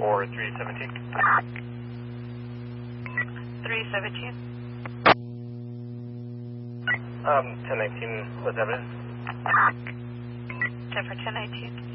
or 317? 317. 1019 with evidence. 10 for 1019.